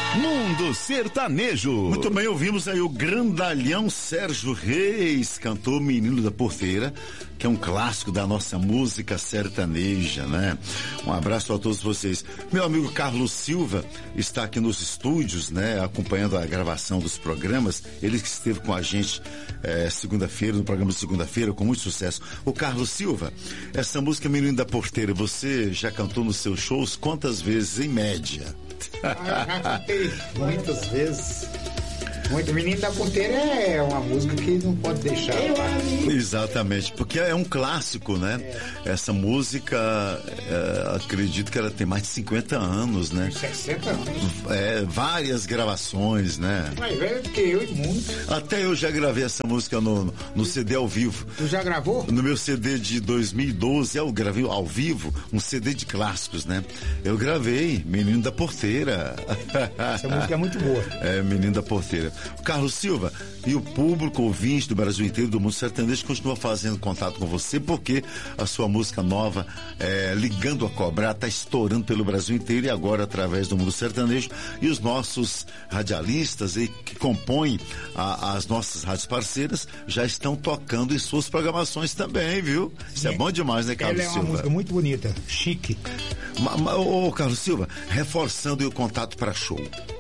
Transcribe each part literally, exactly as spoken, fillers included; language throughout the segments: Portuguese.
Mundo Sertanejo. Muito bem, ouvimos aí o grandalhão Sérgio Reis, cantor Menino da Porteira, que é um clássico da nossa música sertaneja, né? Um abraço a todos vocês. Meu amigo Carlos Silva está aqui nos estúdios, né? Acompanhando a gravação dos programas. Ele que esteve com a gente é, segunda-feira, no programa de segunda-feira, com muito sucesso. O Carlos Silva, essa música Menino da Porteira, você já cantou nos seus shows quantas vezes, em média? Ah, eu já cantei muitas vezes. Muito. Menino da Porteira é uma música que não pode deixar. Exatamente, porque é um clássico, né? É. Essa música, é, acredito que ela tem mais de cinquenta anos, né? sessenta anos. É, várias gravações, né? Mais velho do que eu e muito. Até eu já gravei essa música no, no C D ao vivo. Tu já gravou? No meu C D de dois mil e doze, eu gravei ao vivo um C D de clássicos, né? Eu gravei Menino da Porteira. Essa música é muito boa. É, Menino da Porteira. O Carlos Silva e o público ouvinte do Brasil inteiro, do mundo sertanejo, continua fazendo contato com você, porque a sua música nova, é, Ligando a Cobrar, está estourando pelo Brasil inteiro e agora através do mundo sertanejo. E os nossos radialistas e que compõem a, as nossas rádios parceiras já estão tocando em suas programações também, viu? Isso é, é bom demais, né, Carlos Silva? Ela é uma música muito bonita, chique. Ma, ma, ô, Carlos Silva, reforçando o contato para show.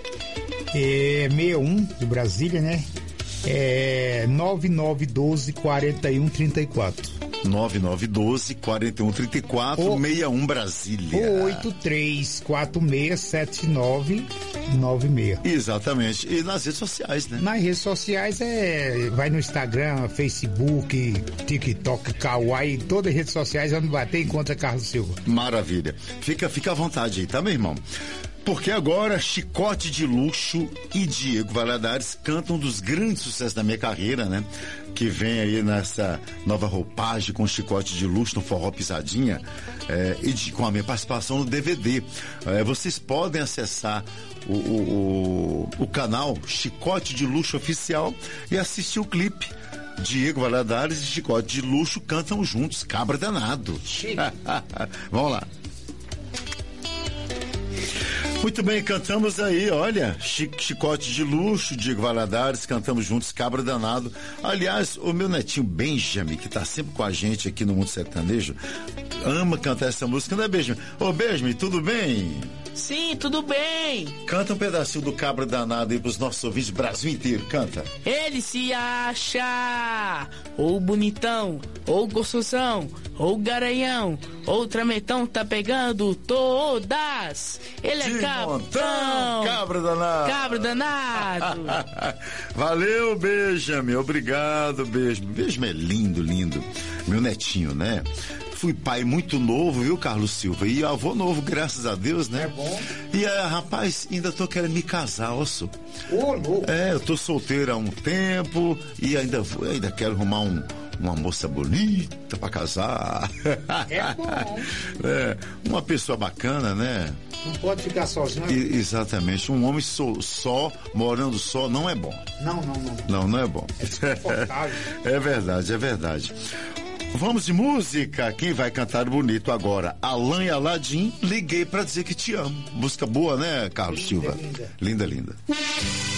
É sessenta e um de Brasília, né? É nove nove um dois, quatro um três quatro. nove nove um dois, quatro um três quatro, o, sessenta e um Brasília. Ou oito três quatro seis sete nove nove seis. Exatamente. E nas redes sociais, né? Nas redes sociais é. Vai no Instagram, Facebook, TikTok, Kawaii, todas as redes sociais, vamos bater e encontra Carlos Silva. Maravilha. Fica, fica à vontade aí, tá, meu irmão? Porque agora Chicote de Luxo e Diego Valadares cantam um dos grandes sucessos da minha carreira, né? Que vem aí nessa nova roupagem com Chicote de Luxo no Forró Pisadinha, é, e de, com a minha participação no D V D. É, vocês podem acessar o, o, o, o canal Chicote de Luxo Oficial e assistir o clipe. Diego Valadares e Chicote de Luxo cantam juntos, Cabra Danado. Vamos lá. Muito bem, cantamos aí, olha, Chicote de Luxo, Diego Valadares, cantamos juntos, Cabra Danado. Aliás, o meu netinho Benjamin, que tá sempre com a gente aqui no Mundo Sertanejo, ama cantar essa música, não é, Benjamin? Ô, Benjamin, tudo bem? Sim, tudo bem. Canta um pedacinho do Cabra Danado aí pros nossos ouvintes, Brasil inteiro, canta. Ele se acha ou bonitão, ou gostosão, ou garanhão, ou trametão, tá pegando todas. Ele é cabrão. Cabra danado. Cabra danado. Valeu, Benjamin. Obrigado, Benjamin. Benjamin é lindo, lindo. Meu netinho, né? Fui pai muito novo, viu, Carlos Silva? E avô novo, graças a Deus, né? É bom. E, uh, rapaz, ainda tô querendo me casar, osso. Ô, louco. É, eu tô solteiro há um tempo e ainda, vou, ainda quero arrumar um, uma moça bonita pra casar. É bom. É, uma pessoa bacana, né? Não pode ficar sozinho. E, exatamente. Um homem so, só, morando só, não é bom. Não, não, não. Não, não é bom. É desconfortável. É verdade, é verdade. Vamos de música. Quem vai cantar bonito agora? Alan e Aladim, Liguei pra Dizer Que Te Amo. Música boa, né, Carlos Linda, Silva? linda. Linda, linda.